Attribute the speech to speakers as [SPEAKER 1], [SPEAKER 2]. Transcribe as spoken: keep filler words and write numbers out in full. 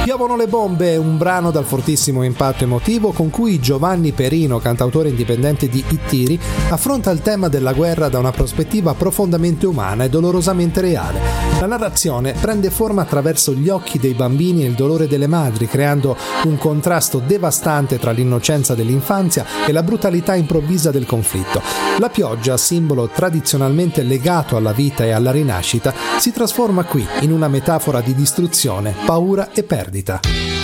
[SPEAKER 1] Piovono le bombe è un brano dal fortissimo impatto emotivo con cui Giovanni Perino, cantautore indipendente di Ittiri, affronta il tema della guerra da una prospettiva profondamente umana e dolorosamente reale. La narrazione prende forma attraverso gli occhi dei bambini e il dolore delle madri, creando un contrasto devastante tra l'innocenza dell'infanzia e la brutalità improvvisa del conflitto. La pioggia, simbolo tradizionalmente legato alla vita e alla rinascita, si trasforma qui in una metafora di distruzione, paura e perdita.